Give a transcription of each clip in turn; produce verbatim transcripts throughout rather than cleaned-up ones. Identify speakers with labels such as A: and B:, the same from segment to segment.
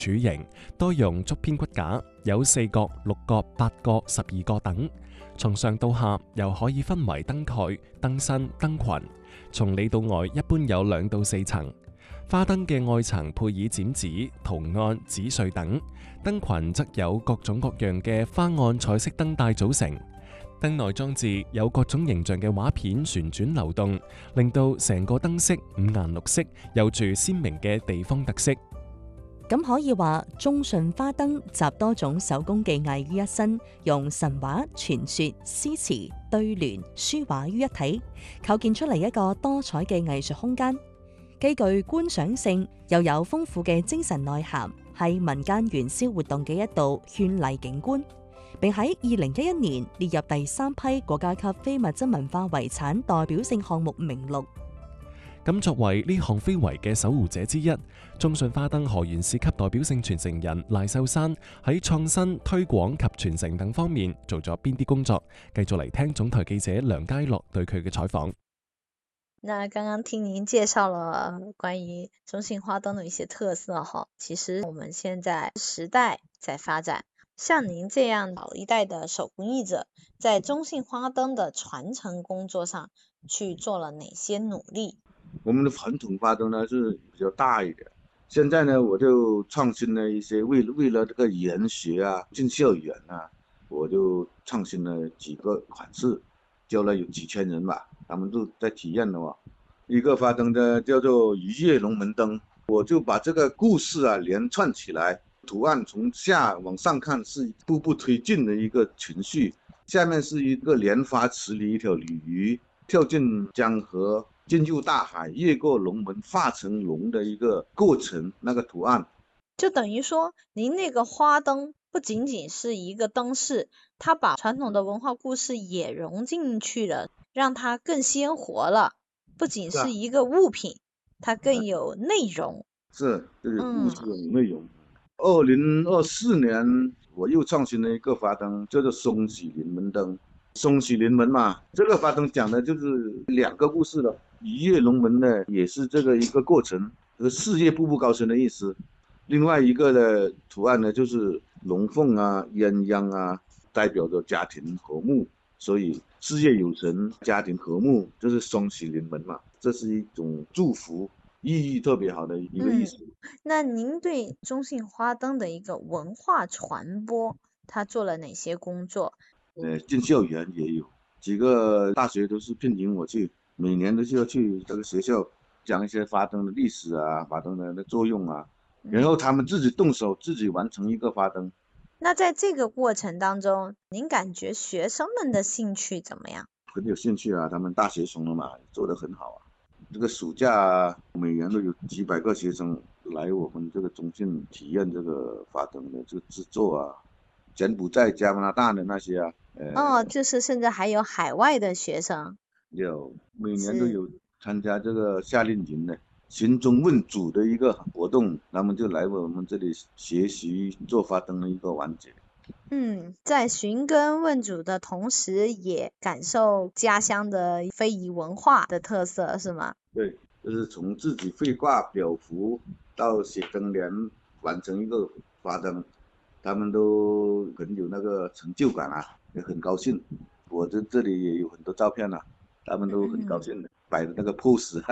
A: 柱形，多用竹編骨架，有四角、六角、八角、十二角等。從上到下又可以分為燈蓋、燈身、燈裙。從裏到外一般有兩到四層。花燈嘅外層配以剪紙、圖案、紙碎等，燈裙則有各種各樣嘅花案彩色燈帶組成。燈內裝置有各種形象嘅畫片旋轉流動，令到成個燈飾五顏六色，有住鮮明嘅地方特色。
B: 咁可以話，忠順花燈集多種手工技藝於一身，用神話、傳說、詩詞、對聯、書畫於一體，構建出嚟一個多彩嘅藝術空間，既具觀賞性，又有豐富嘅精神內涵，係民間元宵活動嘅一道絢麗景觀，並喺二零一一年列入第三批國家級非物質文化遺產代表性項目名錄。
A: 咁作為呢項非遺嘅守護者之一，忠順花燈河源市級代表性傳承人賴秀山喺創新、推廣及傳承等方面做咗邊啲工作？繼續嚟聽總台記者梁佳樂對佢嘅採訪。
C: 那剛剛聽您介紹了關於忠信花燈的一些特色哈，其實我們現在時代在發展，像您這樣老一代的手工藝者，在忠信花燈的傳承工作上去做了哪些努力？
D: 我們的傳統花燈呢是比較大一點，現在呢我就創新了一些，為為了這個研學啊，進校園啊，我就創新了幾個款式，教了有幾千人吧，他們都在體驗的哦。一個花燈呢叫做一葉龍門燈，我就把這個故事啊連串起來，圖案從下往上看是一步步推進的一個情緒，下面是一個蓮花池裏一條鯉魚跳進江河，進入大海，越過龍門化成龍的一個過程，那個圖案
C: 就等於說您那個花燈不僅僅是一個燈飾，它把傳統的文化故事也融進去了，讓它更鮮活了，不僅是一個物品，它更有內容。
D: 是，這個故事有內容。二零二四年我又創新了一個花燈，叫做雙喜臨門燈。雙喜臨門嘛，這個花燈講的就是兩個故事了。一葉龍門呢，也是這個一個過程，這個事業步步高升的意思。另外一個的圖案呢，就是龍鳳啊、鴛鴦啊，代表着家庭和睦，所以事業有成，家庭和睦，就是雙喜臨門嘛。這是一種祝福，意義特別好的一個意思。
C: 嗯，那您對忠信花燈的一個文化傳播，他做了哪些工作？
D: 呃，進校園也有幾個大學都是聘請我去，每年都需要去這個學校講一些花燈的歷史啊，花燈的作用啊，然後他們自己動手自己完成一個花燈。
C: 那在這個過程當中，您感覺學生們的興趣怎麼樣？
D: 很有興趣啊，他們大學生了嘛，做得很好啊。這個暑假每年都有幾百個學生來我們這個忠信體驗這個花燈的這個製作啊，柬埔寨、加拿大的那些啊。
C: 哦，就是甚至還有海外的學生，
D: 有每年都有參加這個夏令營的尋宗問祖的一個活動，他們就來我們這裡學習做花燈的一個環節。
C: 嗯，在尋根問祖的同時，也感受家鄉的非遺文化的特色，是嗎？
D: 對，就是從自己繪畫裱符到寫燈聯，完成一個花燈，他們都很有那個成就感啊。也很高興，我在這裡也有很多照片啊，他們都很高興的，嗯、擺的那個 pose，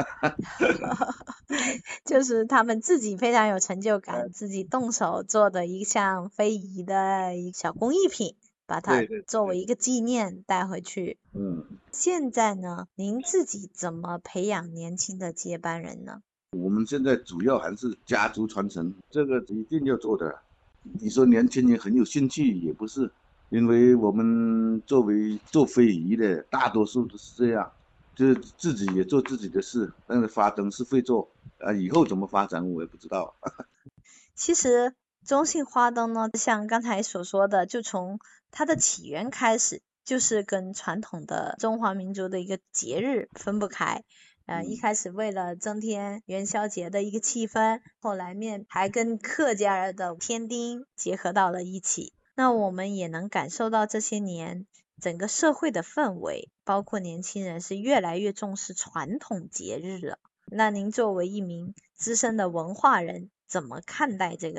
C: 就是他們自己非常有成就感，嗯、自己動手做的一項非遺的小工藝品，把它作為一個紀念帶回去。
D: 嗯，
C: 現在呢，您自己怎麼培養年輕的接班人呢？
D: 我們現在主要還是家族傳承，這個一定要做的。你說年輕人很有興趣，也不是。因為我們作為做非遺的，大多數都是這樣，就是自己也做自己的事，但是花燈是會做，啊，以後怎麼發展我也不知道。
C: 其實忠信花燈呢，像剛才所說的，就從它的起源開始，就是跟傳統的中華民族的一個節日分不開。呃，一開始為了增添元宵節的一個氣氛，後來面還跟客家的添丁結合到了一起。那我們也能感受到這些年整個社會的氛圍，包括年輕人是越來越重視傳統節日了。那您作為一名資深的文化人，怎麼看待這個？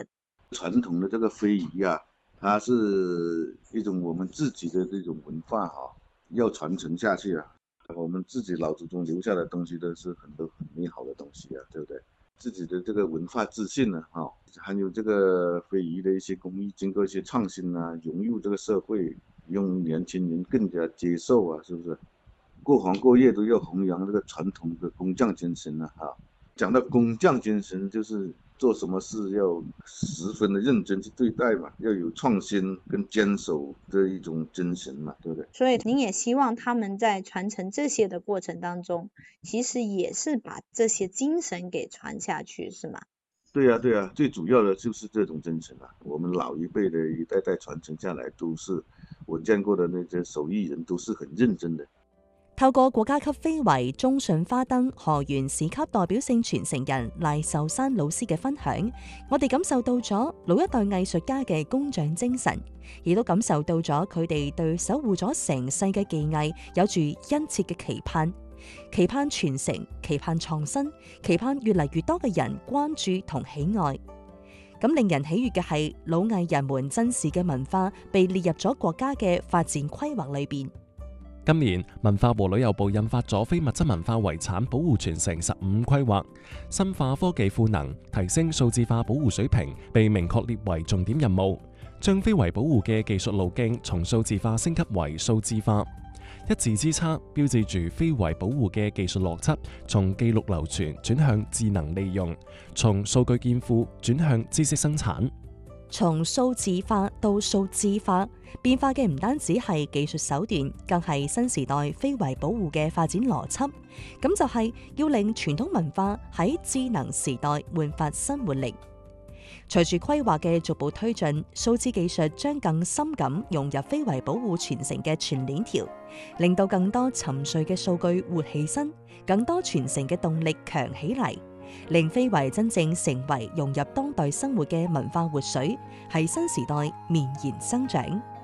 D: 传统的这个非遗啊，它是一种我们自己的这种文化哈、要传承下去啊。我们自己老祖宗留下的东西都是很多很美好的东西啊，对不对？自己的这个文化自信呢，哈、还有这个非遗的一些工艺，经过一些创新啊，融入这个社会，用年轻人更加接受啊，是不是？各行各业都要弘扬这个传统的工匠精神呢、哈。讲到工匠精神，就是做什么事要十分的认真去对待嘛，要有创新跟坚守的一种精神嘛，对不对？
C: 所以您也希望他们在传承这些的过程当中，其实也是把这些精神给传下去，是吗？
D: 对呀、对呀、最主要的就是这种精神啊。我们老一辈的一代代传承下来，都是我见过的那些手艺人，都是很認真的。
B: 透過國家級非遺中信花燈河源市級代表性傳承人賴壽山老師嘅分享，我哋感受到咗老一代藝術家嘅工匠精神，亦都感受到咗佢哋對守護咗成世嘅技藝有住殷切嘅期盼，期盼傳承，期盼創新，期盼越嚟越多嘅人關注同喜愛。咁令人喜悅嘅係，老藝人們珍視嘅文化被列入咗國家嘅發展規劃裏邊。
A: 今年文化和旅遊部印發咗非物質文化遺產保護傳承十五規劃，深化科技賦能，提升數字化保護水平，被明確列為重點任務，將非遺保護嘅技術路徑從數字化升級為數字化。一字之差，標誌住非遺保護嘅技術邏輯從記錄流傳轉向智能利用，從數據建庫轉向知識生產。
B: 從數字化到數字化，變化嘅唔單止係技術手段，更係新時代非遺保護嘅發展邏輯。咁就係要令傳統文化喺智能時代煥發新活力。隨住規劃嘅逐步推進，數字技術將更深咁融入非遺保護傳承嘅全鏈條，令到更多沉睡嘅數據活起身，更多傳承嘅動力強起嚟。令非遺真正成為融入當代生活嘅文化活水，喺新時代綿延生長。